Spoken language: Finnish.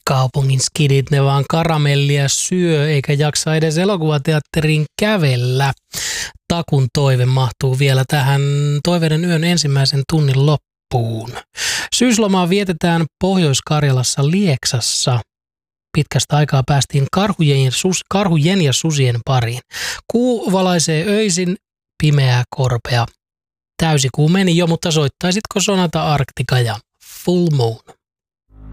Kaupungin skidit, ne vaan karamellia syö eikä jaksa edes elokuvateatteriin kävellä. Takun toive mahtuu vielä tähän Toiveiden yön ensimmäisen tunnin loppuun. Syyslomaa vietetään Pohjois-Karjalassa Lieksassa. Pitkästä aikaa päästiin karhujen ja susien pariin. Kuu valaisee öisin, pimeää korpea. Täysikuu meni jo, mutta soittaisitko Sonata Arctica ja Full Moon?